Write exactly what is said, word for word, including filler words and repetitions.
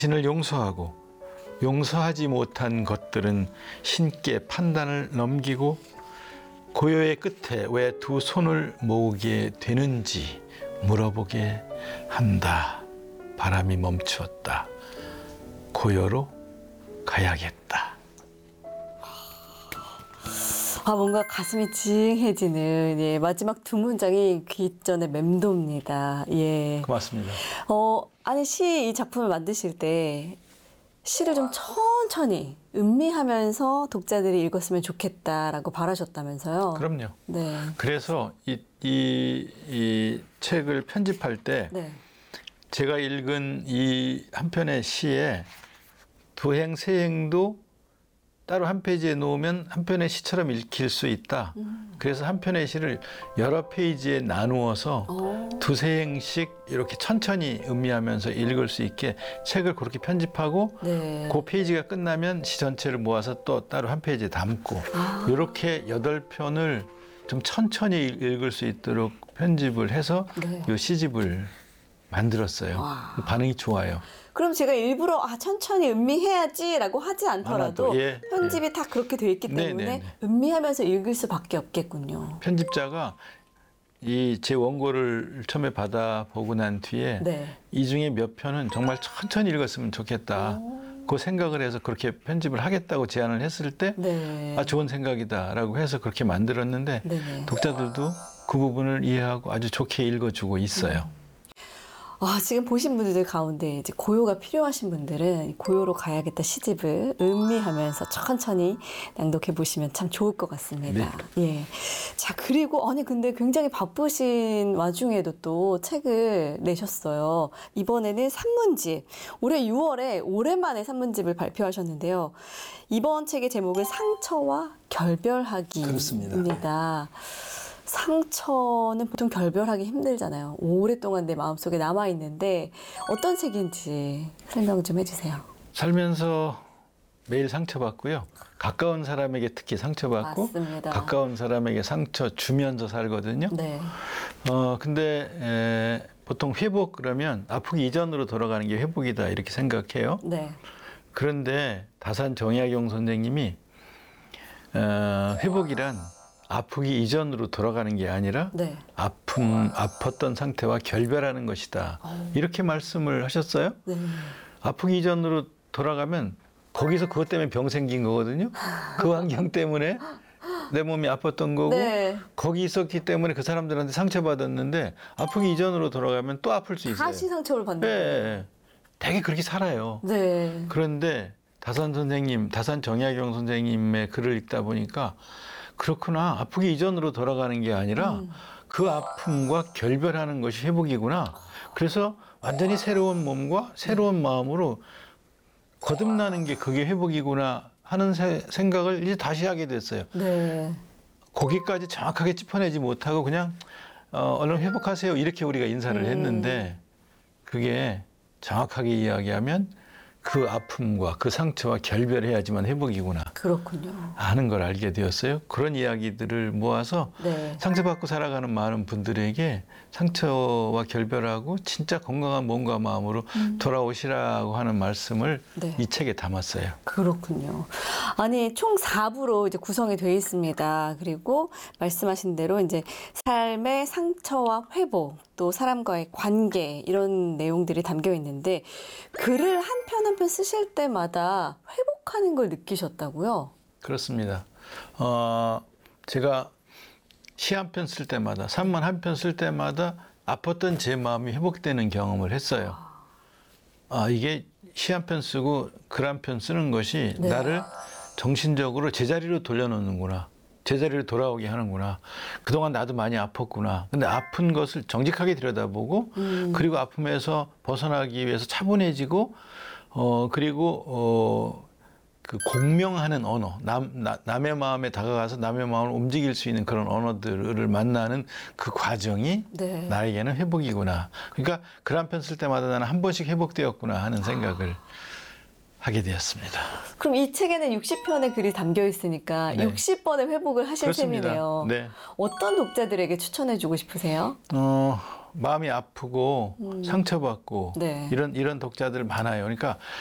자신을 용서하고 용서하지 못한 것들은 신께 판단을 넘기고 고요의 끝에 왜 두 손을 모으게 되는지 물어보게 한다. 바람이 멈추었다. 고요로 가야겠다. 아, 뭔가 가슴이 찡해지는, 예, 마지막 두 문장이 귓전에 맴돕니다. 예. 고맙습니다. 어, 아니, 시 이 작품을 만드실 때 시를 좀 천천히 음미하면서 독자들이 읽었으면 좋겠다라고 바라셨다면서요? 그럼요. 네. 그래서 이, 이, 이 책을 편집할 때 네. 제가 읽은 이 한 편의 시에 두 행, 세 행도 따로 한 페이지에 놓으면 한 편의 시처럼 읽힐 수 있다. 음. 그래서 한 편의 시를 여러 페이지에 나누어서 오. 두세 행씩 이렇게 천천히 음미하면서 읽을 수 있게 책을 그렇게 편집하고 네. 그 페이지가 끝나면 시 전체를 모아서 또 따로 한 페이지에 담고 아. 이렇게 여덟 편을 좀 천천히 읽을 수 있도록 편집을 해서 네. 이 시집을 만들었어요. 와. 반응이 좋아요. 그럼 제가 일부러 아 천천히 음미해야지라고 하지 않더라도 예, 편집이 예. 다 그렇게 돼 있기 때문에 네네네. 음미하면서 읽을 수밖에 없겠군요. 편집자가 이 제 원고를 처음에 받아보고 난 뒤에 네. 이 중에 몇 편은 정말 천천히 읽었으면 좋겠다. 오. 그 생각을 해서 그렇게 편집을 하겠다고 제안을 했을 때 네. 아, 좋은 생각이다라고 해서 그렇게 만들었는데 네네. 독자들도 그 부분을 이해하고 아주 좋게 읽어주고 있어요. 음. 아, 지금 보신 분들 가운데 이제 고요가 필요하신 분들은 고요로 가야겠다 시집을 음미하면서 천천히 낭독해 보시면 참 좋을 것 같습니다. 네. 예. 자, 그리고 아니 근데 굉장히 바쁘신 와중에도 또 책을 내셨어요. 이번에는 산문집. 올해 유월에 오랜만에 산문집을 발표하셨는데요. 이번 책의 제목은 상처와 결별하기입니다. 그렇습니다. 상처는 보통 결별하기 힘들잖아요. 오랫동안 내 마음속에 남아있는데 어떤 책인지 설명 좀 해주세요. 살면서 매일 상처받고요. 가까운 사람에게 특히 상처받고 맞습니다. 가까운 사람에게 상처 주면서 살거든요. 네. 어, 근데 에, 보통 회복 그러면 아프기 이전으로 돌아가는 게 회복이다 이렇게 생각해요. 네. 그런데 다산 정약용 선생님이 어, 회복이란 아프기 이전으로 돌아가는 게 아니라 네. 아픔, 아팠던 상태와 결별하는 것이다. 오. 이렇게 말씀을 하셨어요. 네. 아프기 이전으로 돌아가면 거기서 그것 때문에 병 생긴 거거든요. 그 환경 때문에 내 몸이 아팠던 거고 네. 거기 있었기 때문에 그 사람들한테 상처받았는데 아프기 이전으로 돌아가면 또 아플 수 있어요. 다시 상처를 받는 네. 거예요. 되게 그렇게 살아요. 네. 그런데 다산 선생님, 다산 정약용 선생님의 글을 읽다 보니까 그렇구나. 아프기 이전으로 돌아가는 게 아니라 음. 그 아픔과 결별하는 것이 회복이구나. 그래서 완전히 새로운 몸과 새로운 마음으로 거듭나는 게 그게 회복이구나 하는 세, 생각을 이제 다시 하게 됐어요. 네. 거기까지 정확하게 짚어내지 못하고 그냥 어, 얼른 회복하세요. 이렇게 우리가 인사를 음. 했는데 그게 정확하게 이야기하면 그 아픔과 그 상처와 결별해야지만 회복이구나. 그렇군요. 하는 걸 알게 되었어요. 그런 이야기들을 모아서 네. 상처받고 살아가는 많은 분들에게 상처와 결별하고 진짜 건강한 몸과 마음으로 음. 돌아오시라고 하는 말씀을 네. 이 책에 담았어요. 그렇군요. 아니, 총 사 부로 이제 구성이 되어 있습니다. 그리고 말씀하신 대로 이제 삶의 상처와 회복, 또 사람과의 관계 이런 내용들이 담겨 있는데 글을 한 편 한 편 쓰실 때마다 회복하는 걸 느끼셨다고요? 그렇습니다. 어, 제가 시 한 편 쓸 때마다 산문 한 편 쓸 때마다 아팠던 제 마음이 회복되는 경험을 했어요. 아, 이게 시 한 편 쓰고 글 한 편 쓰는 것이 네. 나를 정신적으로 제자리로 돌려놓는구나. 제자리로 돌아오게 하는구나. 그동안 나도 많이 아팠구나. 근데 아픈 것을 정직하게 들여다보고 음. 그리고 아픔에서 벗어나기 위해서 차분해지고 어 그리고 어 그 공명하는 언어, 남, 나, 남의 마음에 다가가서 남의 마음을 움직일 수 있는 그런 언어들을 만나는 그 과정이 네. 나에게는 회복이구나. 그러니까 글 한 편 쓸 때마다 나는 한 번씩 회복되었구나 하는 생각을 아. 하게 되었습니다. 그럼 이 책에는 육십 편의 글이 담겨 있으니까 네. 육십 번의 회복을 하실 그렇습니다. 셈이네요. 네. 어떤 독자들에게 추천해주고 싶으세요? 어, 마음이 아프고 상처받고 네. 이런 이런 독자들 많아요. 그러니까